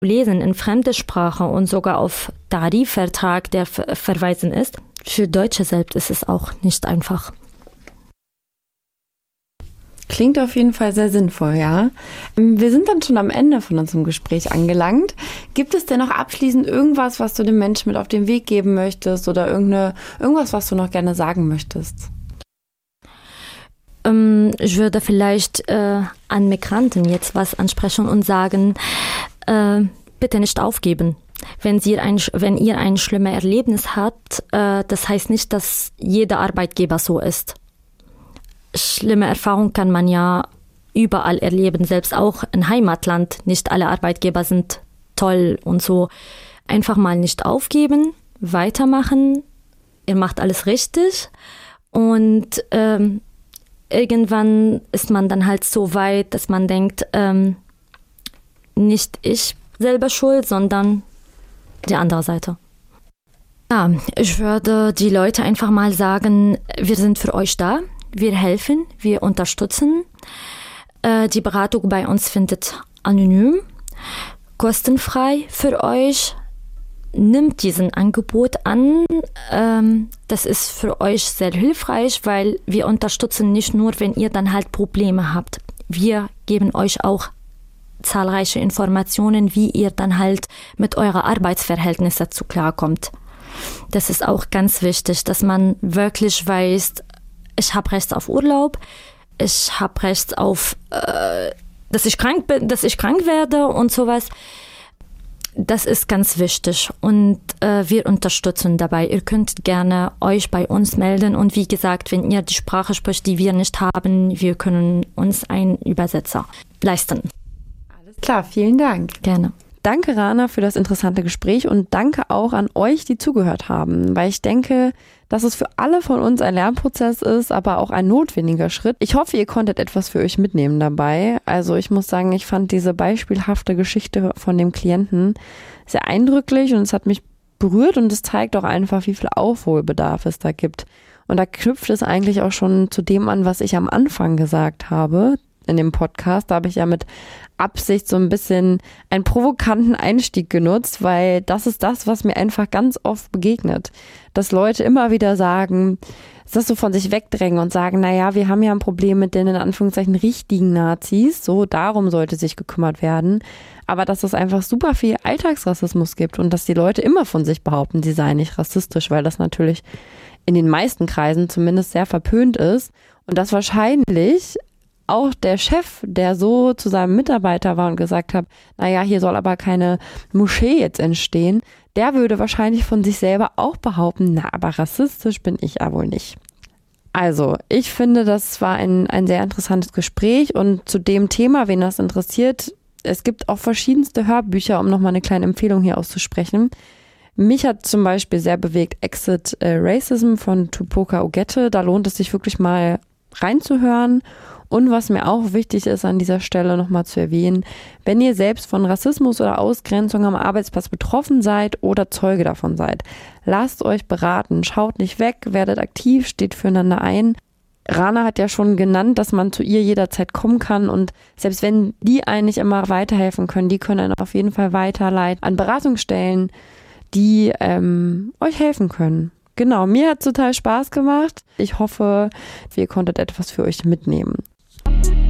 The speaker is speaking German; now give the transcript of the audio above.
lesen in fremde Sprache und sogar auf Tarifvertrag, der verweisen ist. Für Deutsche selbst ist es auch nicht einfach. Klingt auf jeden Fall sehr sinnvoll, ja. Wir sind dann schon am Ende von unserem Gespräch angelangt. Gibt es denn noch abschließend irgendwas, was du den Menschen mit auf den Weg geben möchtest oder irgendwas, was du noch gerne sagen möchtest? Ich würde vielleicht an Migranten jetzt was ansprechen und sagen, bitte nicht aufgeben. Wenn ihr ein schlimmes Erlebnis habt, das heißt nicht, dass jeder Arbeitgeber so ist. Schlimme Erfahrungen kann man ja überall erleben, selbst auch im Heimatland. Nicht alle Arbeitgeber sind toll und so. Einfach mal nicht aufgeben, weitermachen. Ihr macht alles richtig. Und irgendwann ist man dann halt so weit, dass man denkt, nicht ich selber schuld, sondern die andere Seite. Ja, ich würde die Leute einfach mal sagen, wir sind für euch da. Wir helfen, wir unterstützen. Die Beratung bei uns findet anonym, kostenfrei für euch. Nimmt diesen Angebot an. Das ist für euch sehr hilfreich, weil wir unterstützen nicht nur, wenn ihr dann halt Probleme habt. Wir geben euch auch zahlreiche Informationen, wie ihr dann halt mit euren Arbeitsverhältnissen zu klarkommt. Das ist auch ganz wichtig, dass man wirklich weiß, ich habe Recht auf Urlaub, ich habe Recht auf, dass ich krank werde und sowas. Das ist ganz wichtig und wir unterstützen dabei. Ihr könnt gerne euch bei uns melden und wie gesagt, wenn ihr die Sprache spricht, die wir nicht haben, wir können uns einen Übersetzer leisten. Alles klar, vielen Dank. Gerne. Danke, Rana, für das interessante Gespräch und danke auch an euch, die zugehört haben, weil ich denke, dass es für alle von uns ein Lernprozess ist, aber auch ein notwendiger Schritt. Ich hoffe, ihr konntet etwas für euch mitnehmen dabei. Also ich muss sagen, ich fand diese beispielhafte Geschichte von dem Klienten sehr eindrücklich und es hat mich berührt und es zeigt auch einfach, wie viel Aufholbedarf es da gibt. Und da knüpft es eigentlich auch schon zu dem an, was ich am Anfang gesagt habe in dem Podcast. Da habe ich ja mit Absicht so ein bisschen einen provokanten Einstieg genutzt, weil das ist das, was mir einfach ganz oft begegnet. Dass Leute immer wieder sagen, das so von sich wegdrängen und sagen, naja, wir haben ja ein Problem mit den in Anführungszeichen richtigen Nazis, so darum sollte sich gekümmert werden. Aber dass es einfach super viel Alltagsrassismus gibt und dass die Leute immer von sich behaupten, sie seien nicht rassistisch, weil das natürlich in den meisten Kreisen zumindest sehr verpönt ist und dass wahrscheinlich auch der Chef, der so zu seinem Mitarbeiter war und gesagt hat, naja, hier soll aber keine Moschee jetzt entstehen, der würde wahrscheinlich von sich selber auch behaupten, na, aber rassistisch bin ich ja wohl nicht. Also, ich finde, das war ein sehr interessantes Gespräch und zu dem Thema, wen das interessiert, es gibt auch verschiedenste Hörbücher, um nochmal eine kleine Empfehlung hier auszusprechen. Mich hat zum Beispiel sehr bewegt Exit Racism von Tupoka Ogette, da lohnt es sich wirklich mal reinzuhören. Und was mir auch wichtig ist, an dieser Stelle nochmal zu erwähnen, wenn ihr selbst von Rassismus oder Ausgrenzung am Arbeitsplatz betroffen seid oder Zeuge davon seid, lasst euch beraten, schaut nicht weg, werdet aktiv, steht füreinander ein. Rana hat ja schon genannt, dass man zu ihr jederzeit kommen kann und selbst wenn die einen nicht immer weiterhelfen können, die können einen auf jeden Fall weiterleiten an Beratungsstellen, die euch helfen können. Genau, mir hat es total Spaß gemacht. Ich hoffe, ihr konntet etwas für euch mitnehmen.